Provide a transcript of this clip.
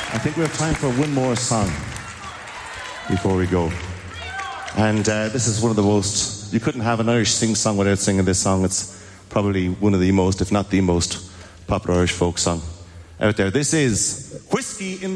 I think we have time for one more song before we go. And this is one of the most... You couldn't have an Irish sing-song without singing this song. It's probably one of the most, if not the most, popular Irish folk song out there. This is Whiskey in the